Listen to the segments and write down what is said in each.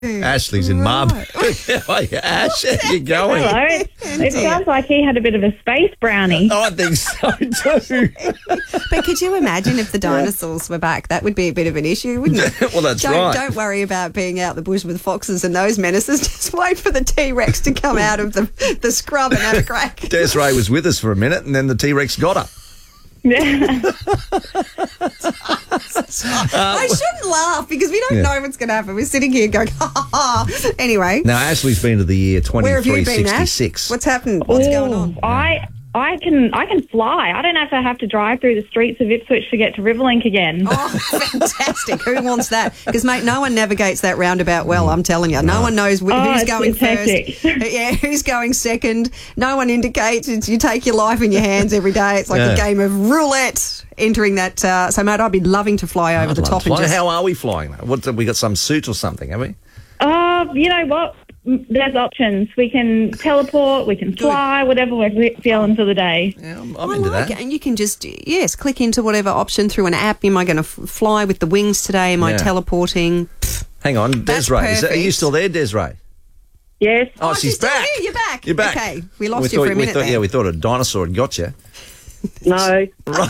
Ashley's in Marburg. How are you, Ash? How you going? Hello. It sounds like he had a bit of a space brownie. I think so too. But could you imagine if the dinosaurs were back? That would be a bit of an issue, wouldn't it? Well, that's don't, right. Don't worry about being out the bush with foxes and those menaces. Just wait for the T-Rex to come out of the scrub and have a crack. Desiree was with us for a minute and then the T-Rex got her. I shouldn't laugh because we don't know what's going to happen. We're sitting here going, ha, ha, ha. Anyway. Now, Ashley's been to the year Where have you been, 2366. Ash? What's happened? What's going on? I can fly. I don't have to drive through the streets of Ipswich to get to Riverlink again. Oh, fantastic. Who wants that? Because, mate, no one navigates that roundabout well, I'm telling you. No one knows who's going first. Yeah, who's going second. No one indicates. You take your life in your hands every day. It's like a game of roulette entering that. So, mate, I'd be loving to fly over the top. How are we flying? What, have we got some suit or something, have we? You know what? There's options. We can teleport, we can fly, whatever we're feeling for the day. Yeah, I'm into that. And you can just, click into whatever option through an app. Am I going to fly with the wings today? Am I teleporting? Hang on, Desiree. Are you still there, Desiree? Yes. Oh, she's back. Here. You're back. You're back. Okay, we lost you for a minute there. Yeah, we thought a dinosaur had got you. No. No.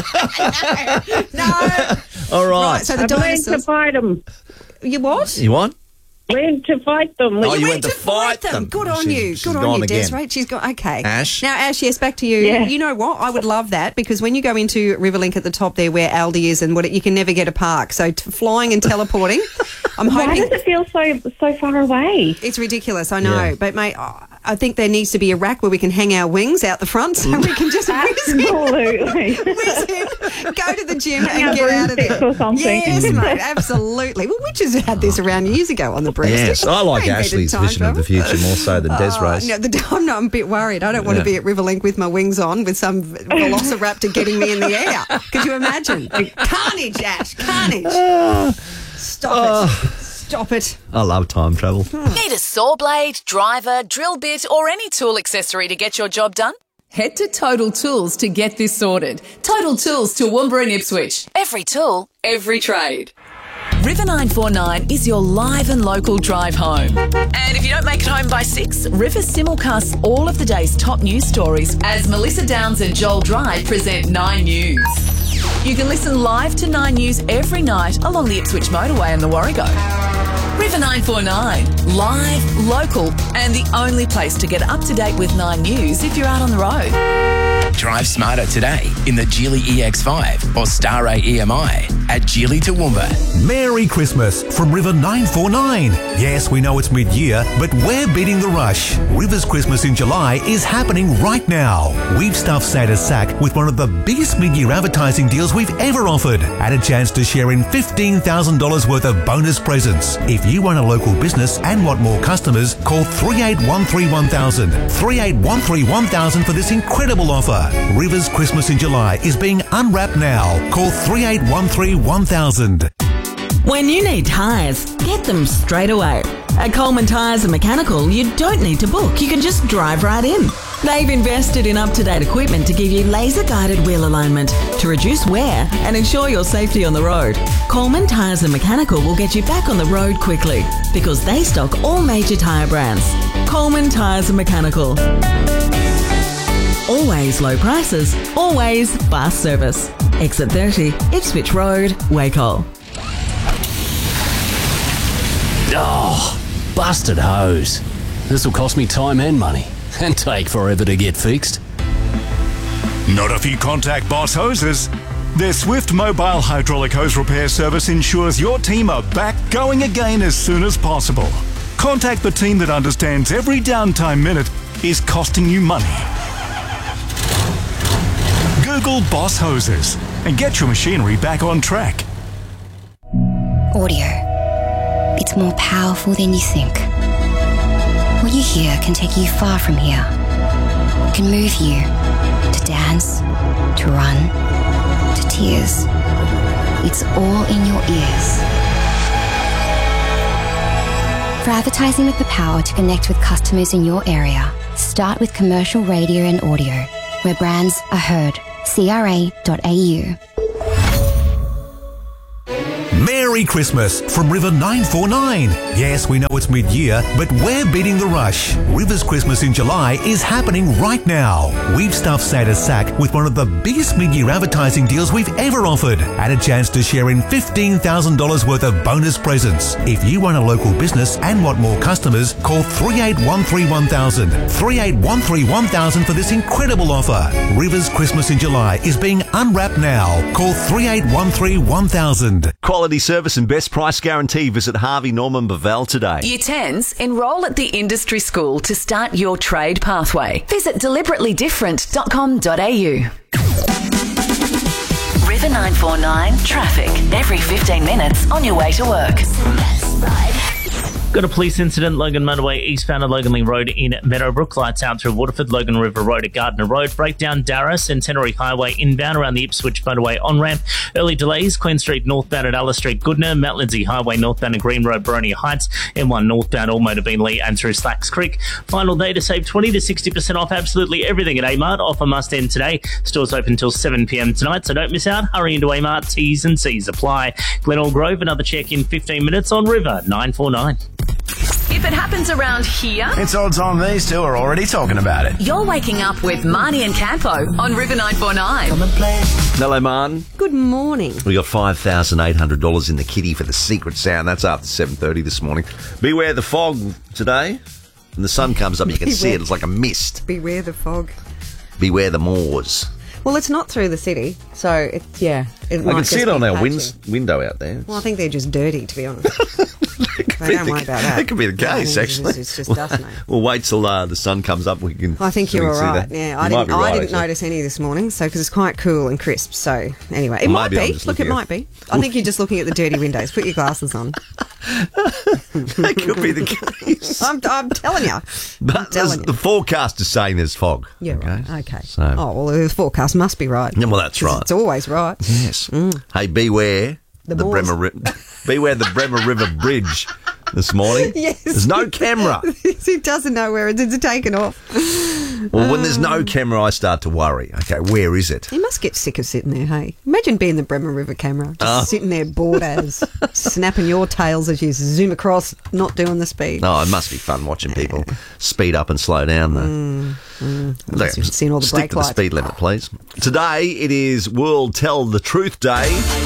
All right. So the I dinosaurs. went to fight them. You what? You what? Went to fight them. Oh, you went to fight them. Good on you. She's Good on gone you, again. Desiree. She's got okay. Ash? Now, Ash, yes, back to you. Yeah. You know what? I would love that because when you go into Riverlink at the top there where Aldi is and you can never get a park. So flying and teleporting, I'm hoping. Why does it feel so far away? It's ridiculous, I know. Yeah. But, mate, I think there needs to be a rack where we can hang our wings out the front so we can just whiz in, Absolutely. go to the gym Hang and out get out of broomsticks there. or something. Yes, mate, absolutely. Well, Witches had this around years ago on the broomstick. Yes, I like Invented Ashley's time vision of the travel. future more so than Desiree's. No, I'm a bit worried. I don't want to be at Riverlink with my wings on with some velociraptor getting me in the air. Could you imagine? Carnage, Ash, carnage. Stop it. I love time travel. Need a saw blade, driver, drill bit, or any tool accessory to get your job done? Head to Total Tools to get this sorted. Total Tools, Toowoomba and Ipswich. Every tool, every trade. River 949 is your live and local drive home. And if you don't make it home by 6, River simulcasts all of the day's top news stories as Melissa Downs and Joel Dry present 9 News. You can listen live to 9 News every night along the Ipswich motorway and the Warrego. River 949, live, local, and the only place to get up to date with 9 News if you're out on the road. Drive smarter today in the Geely EX5 or Star A EMI at Geely Toowoomba. Merry Christmas from River 949. Yes, we know it's mid-year, but we're beating the rush. River's Christmas in July is happening right now. We've stuffed Santa's sack with one of the biggest mid-year advertising deals we've ever offered. Add a chance to share in $15,000 worth of bonus presents. If you run a local business and want more customers, call 38131000. 38131000 for this incredible offer. River's Christmas in July is being unwrapped now. Call 38131000. When you need tyres, get them straight away. At Coleman Tyres and Mechanical, you don't need to book. You can just drive right in. They've invested in up-to-date equipment to give you laser-guided wheel alignment to reduce wear and ensure your safety on the road. Coleman Tyres and Mechanical will get you back on the road quickly because they stock all major tyre brands. Coleman Tyres and Mechanical. Always low prices, always fast service. Exit 30, Ipswich Road, Wacol. Oh, busted hose. This will cost me time and money and take forever to get fixed. Not if you contact Boss Hoses. Their swift mobile hydraulic hose repair service ensures your team are back going again as soon as possible. Contact the team that understands every downtime minute is costing you money. Google Boss Hoses and get your machinery back on track. Audio. It's more powerful than you think. What you hear can take you far from here. It can move you to dance, to run, to tears. It's all in your ears. For advertising with the power to connect with customers in your area, start with commercial radio and audio, where brands are heard. CRA.au. Merry free Christmas from River 949. Yes, we know it's mid-year, but we're beating the rush. River's Christmas in July is happening right now. We've stuffed Santa's sack with one of the biggest mid-year advertising deals we've ever offered, and a chance to share in $15,000 worth of bonus presents. If you run a local business and want more customers, call 38131000. 38131000 for this incredible offer. River's Christmas in July is being unwrapped now. Call 38131000. Quality service and best price guarantee. Visit Harvey Norman Bevell today. Year 10s, enrol at the industry school to start your trade pathway. Visit deliberately-different.com.au. River 949 traffic every 15 minutes on your way to work. Got a police incident, Logan Motorway eastbound at Logan Lee Road in Meadowbrook. Lights out through Waterford, Logan River Road at Gardner Road. Breakdown Darra, Centenary Highway inbound around the Ipswich Motorway on-ramp. Early delays, Queen Street northbound at Alice Street, Goodner. Mount Lindsay Highway northbound at Green Road, Boronia Heights. M1 northbound, Almoda Beanley and through Slacks Creek. Final day to save 20 to 60% off absolutely everything at Amart. Offer must end today. Stores open until 7 p.m. tonight, so don't miss out. Hurry into Amart. T's and C's apply. Glenelg Grove, another check in 15 minutes on River 949. If it happens around here, It's odds on these two are already talking about it. you're waking up with Marnie and Campo on River 949. Hello, Man. Good morning. We got $5,800 in the kitty for the secret sound. That's after 7:30 this morning. Beware the fog today. When the sun comes up, you can see it. It's like a mist. Beware the fog. Beware the moors. Well, it's not through the city, so it's, yeah. I can see it on our window out there. Well, I think they're just dirty, to be honest. Don't worry about that. That could be the case, actually. It's just dust, mate. We'll wait till the sun comes up. We can. I think you're all right. that. Yeah, You might be right, I didn't actually. notice any this morning, so because it's quite cool and crisp. So anyway, it might maybe I'm be. just Look, it looking might be. I think you're just looking at the dirty windows. Put your glasses on. That could be the case. I'm telling you. But the forecast is saying there's fog. Yeah, right. Okay. So- Oh, well, the forecast must be right. Yeah, well, that's 'Cause right. It's always right. Yes. Hey, beware The the moors. beware the Bremer River Bridge this morning. Yes. There's no camera. He doesn't know where it's taken off. Well, when there's no camera, I start to worry. Okay, where is it? You must get sick of sitting there, hey? Imagine being the Bremer River camera, just sitting there bored as, snapping your tails as you zoom across, not doing the speed. Oh, it must be fun watching people speed up and slow down, though. Unless you've seen all the Stick brake to the lights. speed limit, please. Today, it is World Tell the Truth Day.